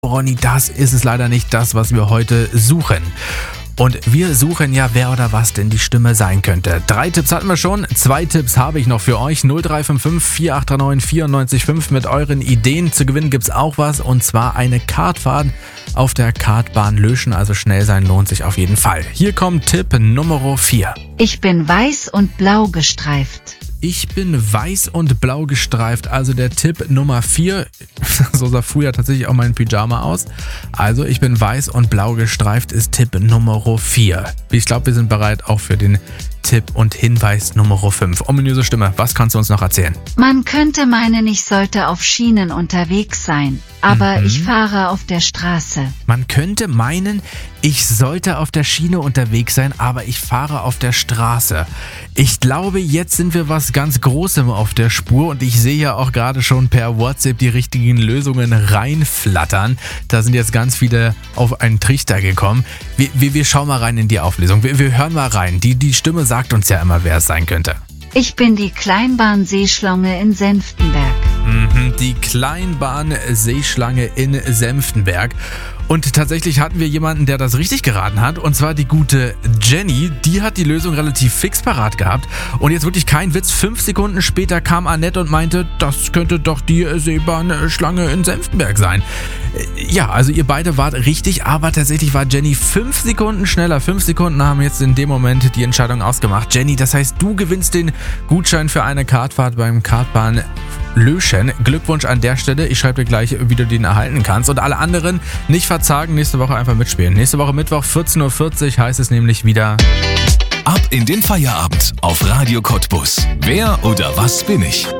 Ronny, das ist es leider nicht, das, was wir heute suchen. Und wir suchen ja, wer oder was denn die Stimme sein könnte. 3 Tipps hatten wir schon, 2 Tipps habe ich noch für euch. 0355 4839 94,5 mit euren Ideen. Zu gewinnen gibt's auch was, und zwar eine Kartfahrt auf der Kartbahn Löschen. Also schnell sein lohnt sich auf jeden Fall. Hier kommt Tipp Nummer 4. Ich bin weiß und blau gestreift. Ich bin weiß und blau gestreift, also der Tipp Nummer 4. So sah früher tatsächlich auch mein Pyjama aus. Also ich bin weiß und blau gestreift ist Tipp Nummer 4. Ich glaube, wir sind bereit auch für den Tipp und Hinweis Nummer 5. Ominöse Stimme, was kannst du uns noch erzählen? Man könnte meinen, ich sollte auf Schienen unterwegs sein, aber ich fahre auf der Straße. Man könnte meinen, ich sollte auf der Schiene unterwegs sein, aber ich fahre auf der Straße. Ich glaube, jetzt sind wir was ganz Großem auf der Spur, und ich sehe ja auch gerade schon per WhatsApp die richtigen Lösungen reinflattern. Da sind jetzt ganz viele auf einen Trichter gekommen. Wir schauen mal rein in die Auflösung. Wir hören mal rein. Die Stimme sagt uns ja immer, wer es sein könnte. Ich bin die Kleinbahn-Seeschlange in Senftenberg. Die Kleinbahn-Seeschlange in Senftenberg. Und tatsächlich hatten wir jemanden, der das richtig geraten hat, und zwar die gute Jenny. Die hat die Lösung relativ fix parat gehabt. Und jetzt wirklich kein Witz, 5 Sekunden später kam Annette und meinte, das könnte doch die Seebahnschlange in Senftenberg sein. Ja, also ihr beide wart richtig, aber tatsächlich war Jenny 5 Sekunden schneller. 5 Sekunden haben jetzt in dem Moment die Entscheidung ausgemacht. Jenny, das heißt, du gewinnst den Gutschein für eine Kartfahrt beim Kartbahn Löschen. Glückwunsch an der Stelle. Ich schreibe dir gleich, wie du den erhalten kannst. Und alle anderen nicht verzagen, nächste Woche einfach mitspielen. Nächste Woche Mittwoch 14.40 Uhr heißt es nämlich wieder Ab in den Feierabend auf Radio Cottbus. Wer oder was bin ich?